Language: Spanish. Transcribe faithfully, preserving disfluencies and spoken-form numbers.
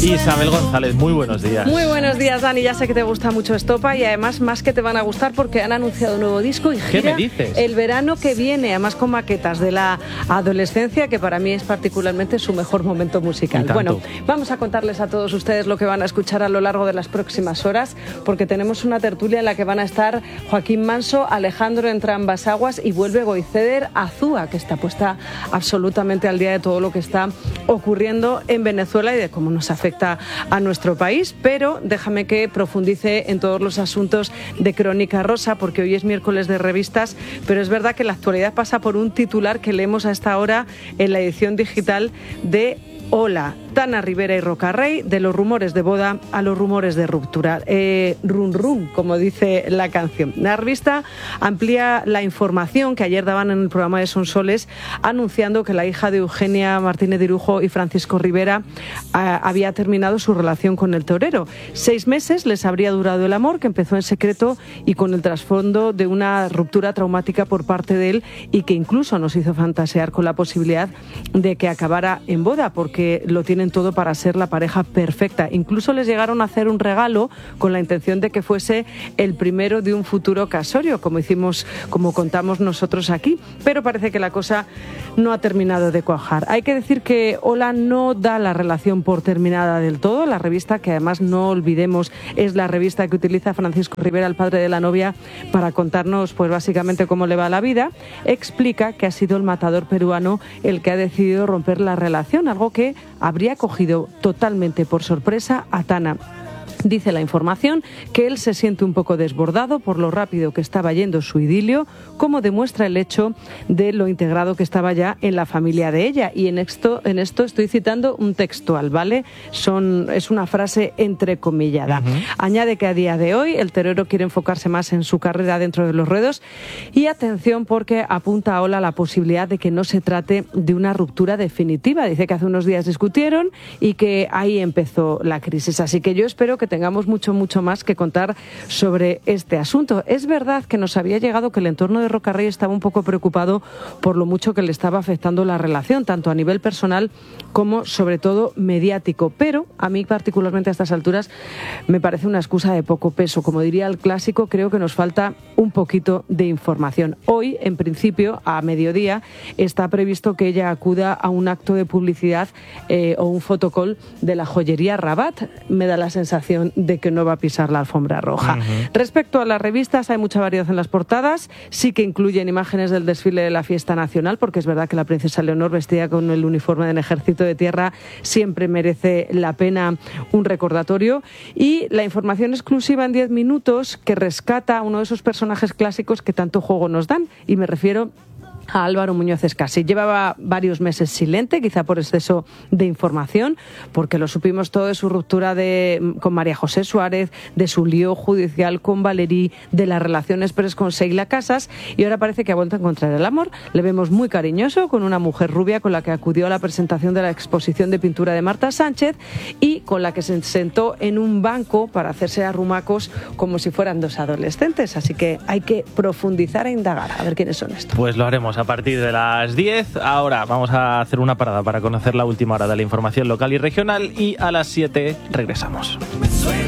Isabel González, muy buenos días. Muy buenos días, Dani. Ya sé que te gusta mucho Estopa y además más que te van a gustar porque han anunciado un nuevo disco y gira ¿Qué me dices? el verano que viene, además con maquetas de la adolescencia, que para mí es particularmente su mejor momento musical. Bueno, vamos a contarles a todos ustedes lo que van a escuchar a lo largo de las próximas horas, porque tenemos una tertulia en la que van a estar Joaquín Manso, Alejandro Entrambas-Aguas y vuelve Goiceder Azúa, que está puesta absolutamente al día de todo lo que está ocurriendo en Venezuela y de cómo nos afecta a nuestro país, pero déjame que profundice en todos los asuntos de Crónica Rosa, porque hoy es miércoles de revistas, pero es verdad que la actualidad pasa por un titular que leemos a esta hora en la edición digital de Hola, Tana Rivera y Rocarrey, de los rumores de boda a los rumores de ruptura. Eh, run run, como dice la canción. La revista amplía la información que ayer daban en el programa de Sonsoles, anunciando que la hija de Eugenia Martínez de Irujo y Francisco Rivera a, había terminado su relación con el torero. Seis meses les habría durado el amor, que empezó en secreto y con el trasfondo de una ruptura traumática por parte de él y que incluso nos hizo fantasear con la posibilidad de que acabara en boda, porque que lo tienen todo para ser la pareja perfecta. Incluso les llegaron a hacer un regalo con la intención de que fuese el primero de un futuro casorio, como hicimos, como contamos nosotros aquí. Pero parece que la cosa no ha terminado de cuajar. Hay que decir que Hola no da la relación por terminada del todo. La revista, que además no olvidemos es la revista que utiliza Francisco Rivera, el padre de la novia, para contarnos pues básicamente cómo le va la vida, explica que ha sido el matador peruano el que ha decidido romper la relación, algo que habría cogido totalmente por sorpresa a Tana. Dice la información que él se siente un poco desbordado por lo rápido que estaba yendo su idilio, como demuestra el hecho de lo integrado que estaba ya en la familia de ella. Y en esto, en esto estoy citando un textual, ¿vale? Son, es una frase entrecomillada. Uh-huh. Añade que a día de hoy el torero quiere enfocarse más en su carrera dentro de los ruedos y atención porque apunta a Hola la posibilidad de que no se trate de una ruptura definitiva. Dice que hace unos días discutieron y que ahí empezó la crisis. Así que yo espero que tengamos mucho, mucho más que contar sobre este asunto. Es verdad que nos había llegado que el entorno de Rocarrey estaba un poco preocupado por lo mucho que le estaba afectando la relación, tanto a nivel personal como, sobre todo, mediático. Pero a mí, particularmente a estas alturas, me parece una excusa de poco peso. Como diría el clásico, creo que nos falta un poquito de información. Hoy, en principio, a mediodía, está previsto que ella acuda a un acto de publicidad eh, o un fotocall de la joyería Rabat. Me da la sensación de que no va a pisar la alfombra roja. Uh-huh. Respecto a las revistas, hay mucha variedad en las portadas. Sí que incluyen imágenes del desfile de la fiesta nacional, porque es verdad que la princesa Leonor, vestida con el uniforme del Ejército de Tierra, siempre merece la pena un recordatorio. Y la información exclusiva en diez minutos que rescata a uno de esos personajes clásicos que tanto juego nos dan, y me refiero a Álvaro Muñoz Escasi. Llevaba varios meses silente, quizá por exceso de información, porque lo supimos todo de su ruptura de, con María José Suárez, de su lío judicial con Valerí, de las relaciones express con Sheila Casas, y ahora parece que ha vuelto a encontrar el amor. Le vemos muy cariñoso con una mujer rubia con la que acudió a la presentación de la exposición de pintura de Marta Sánchez y con la que se sentó en un banco para hacerse arrumacos como si fueran dos adolescentes. Así que hay que profundizar e indagar a ver quiénes son estos. Pues lo haremos a partir de las diez. Ahora vamos a hacer una parada para conocer la última hora de la información local y regional y a las siete regresamos.